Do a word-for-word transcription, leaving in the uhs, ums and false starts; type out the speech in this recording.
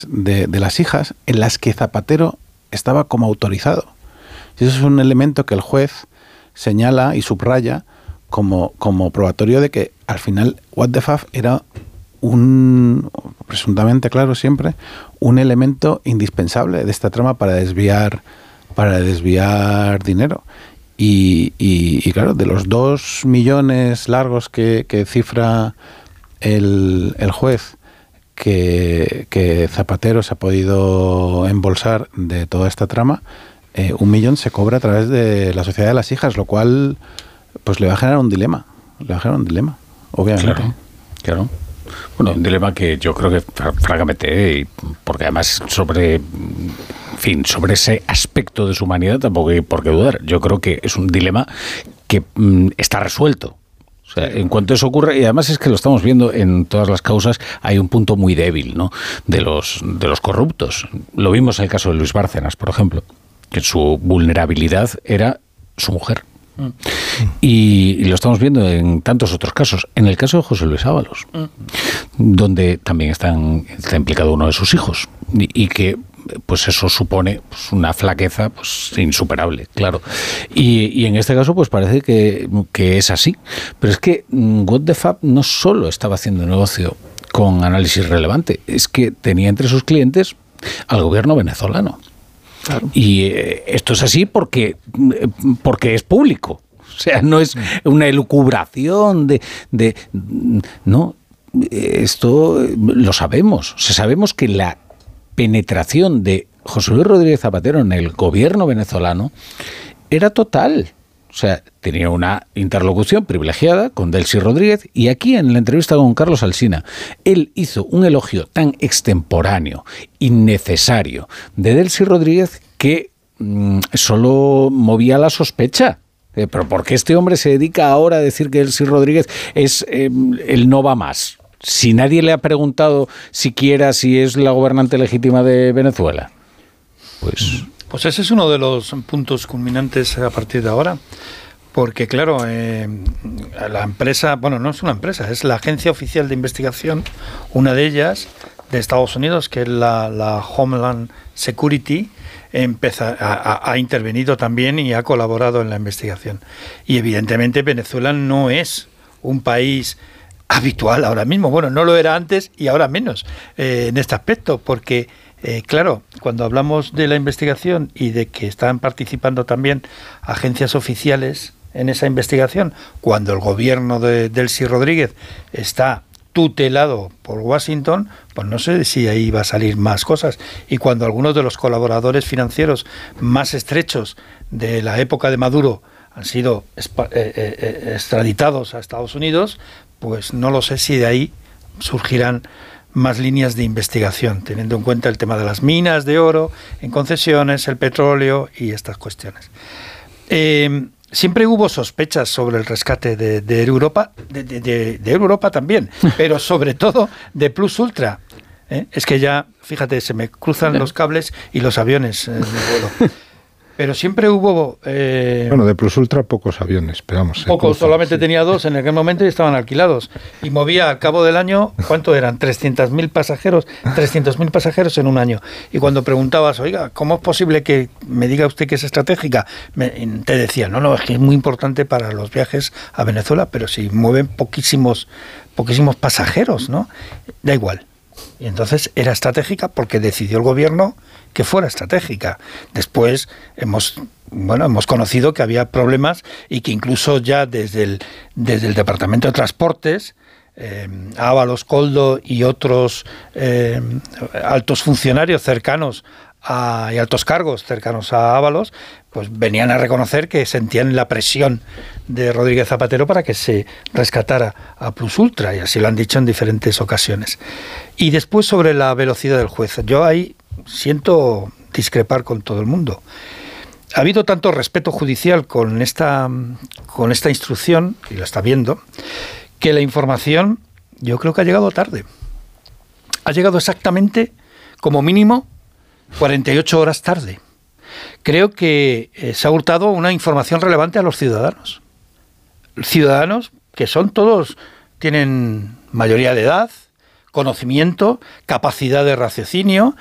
de, de las hijas en las que Zapatero estaba como autorizado. Y eso es un elemento que el juez señala y subraya como, como probatorio de que al final What the Fuck era un, presuntamente claro siempre, un elemento indispensable de esta trama para desviar, para desviar dinero. Y, y, y claro, de los dos millones largos que, que cifra el, el juez que, que Zapatero se ha podido embolsar de toda esta trama, eh, un millón se cobra a través de la Sociedad de las Hijas, lo cual pues le va a generar un dilema, le va a generar un dilema, obviamente. Claro, claro. Bueno, un dilema que yo creo que, francamente, porque además sobre, en fin, sobre ese aspecto de su humanidad tampoco hay por qué dudar. Yo creo que es un dilema que mm, está resuelto. O sea, en cuanto eso ocurre, y además es que lo estamos viendo en todas las causas, hay un punto muy débil, ¿no?, de los, de los corruptos. Lo vimos en el caso de Luis Bárcenas, por ejemplo, que su vulnerabilidad era su mujer. Mm. Y, y lo estamos viendo en tantos otros casos. En el caso de José Luis Ábalos, mm. donde también están, está implicado uno de sus hijos, y, y que pues eso supone pues, una flaqueza pues insuperable, claro. Y, y en este caso pues parece que, que es así. Pero es que What the Fuck no solo estaba haciendo negocio con Análisis Relevante, es que tenía entre sus clientes al gobierno venezolano. Claro. Y eh, esto es así porque, porque es público. O sea, no es una elucubración de, de... No, esto lo sabemos. O sea, sabemos que la penetración de José Luis Rodríguez Zapatero en el gobierno venezolano era total. O sea, tenía una interlocución privilegiada con Delcy Rodríguez, y aquí en la entrevista con Carlos Alsina, él hizo un elogio tan extemporáneo, innecesario, de Delcy Rodríguez que mmm, solo movía la sospecha. Eh, pero ¿por qué este hombre se dedica ahora a decir que Delcy Rodríguez es eh, el no va más? Si nadie le ha preguntado siquiera si es la gobernante legítima de Venezuela. Pues... Pues ese es uno de los puntos culminantes a partir de ahora, porque claro, eh, la empresa, bueno, no es una empresa, es la Agencia Oficial de Investigación, una de ellas de Estados Unidos, que es la, la Homeland Security, empieza, ha, ha intervenido también y ha colaborado en la investigación. Y evidentemente Venezuela no es un país habitual ahora mismo, bueno, no lo era antes y ahora menos eh, en este aspecto, porque Eh, claro, cuando hablamos de la investigación y de que están participando también agencias oficiales en esa investigación, cuando el gobierno de Delcy Rodríguez está tutelado por Washington, pues no sé si ahí va a salir más cosas. Y cuando algunos de los colaboradores financieros más estrechos de la época de Maduro han sido espa- eh, eh, extraditados a Estados Unidos, pues no lo sé si de ahí surgirán más líneas de investigación, teniendo en cuenta el tema de las minas de oro en concesiones, el petróleo y estas cuestiones. Eh, siempre hubo sospechas sobre el rescate de, de Europa, de, de, de, de Europa también, pero sobre todo de Plus Ultra. ¿Eh? Es que ya, fíjate, se me cruzan los cables y los aviones en el vuelo. Pero siempre hubo... Eh, bueno, de Plus Ultra pocos aviones, esperamos. Pocos, solamente sí. Tenía dos en aquel momento y estaban alquilados. Y movía al cabo del año, ¿cuánto eran? trescientos mil pasajeros, trescientos mil pasajeros en un año. Y cuando preguntabas, oiga, ¿cómo es posible que me diga usted que es estratégica? Me, te decía, no, no, es que es muy importante para los viajes a Venezuela, pero si mueven poquísimos, poquísimos pasajeros, ¿no? Da igual. Y entonces era estratégica porque decidió el gobierno que fuera estratégica. Después hemos bueno hemos conocido que había problemas y que incluso ya desde el desde el Departamento de Transportes, eh, Ábalos, Koldo y otros eh, altos funcionarios cercanos a, y altos cargos cercanos a Ábalos, pues venían a reconocer que sentían la presión de Rodríguez Zapatero para que se rescatara a Plus Ultra, y así lo han dicho en diferentes ocasiones. Y después sobre la velocidad del juez, yo ahí siento discrepar con todo el mundo. Ha habido tanto respeto judicial con esta, con esta instrucción, y lo está viendo, que la información yo creo que ha llegado tarde. Ha llegado exactamente, como mínimo, cuarenta y ocho horas tarde. Creo que eh, se ha hurtado una información relevante a los ciudadanos. Ciudadanos que son todos, tienen mayoría de edad, conocimiento, capacidad de raciocinio